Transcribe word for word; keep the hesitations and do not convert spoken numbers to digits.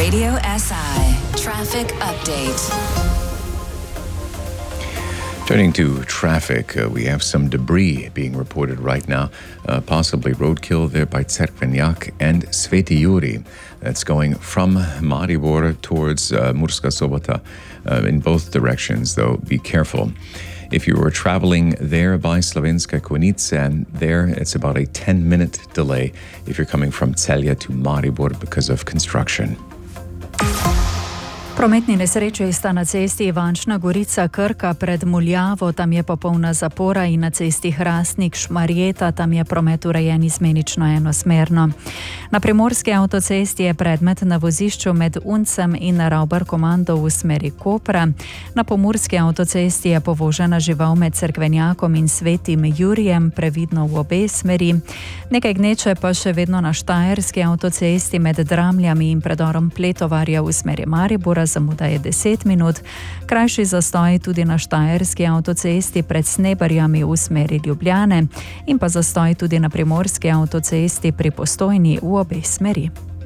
Radio S I Traffic Update. Turning to traffic, uh, we have some debris being reported right now, uh, possibly roadkill there by Cerkvenjak and Sveti Juri. That's going from Maribor towards uh, Murska Sobota uh, in both directions, though be careful. If you were traveling there by Slovenska Konica, there it's about a ten-minute delay if you're coming from Celje to Maribor because of construction. Prometni nesreči sta na cesti Ivančna Gorica Krka pred Muljavo, tam je popolna zapora, in na cesti Hrastnik Šmarjeta, tam je promet urejen izmenično enosmerno. Na primorski avtocesti je predmet na vozišču med Uncem in Rauber komando v smeri Kopra. Na pomurski avtocesti je povožena žival med Cerkvenjakom in Svetim Jurijem, previdno v obe smeri. Nekaj gneče pa še vedno na štajerski avtocesti med Dramljami in predorom Pletovarja v smeri Maribora, zamuda je deset minut. Krajši zastoj tudi na štajerski avtocesti pred Sneberjami v smeri Ljubljane in pa zastoj tudi na primorski avtocesti pri Postojni v obe smeri.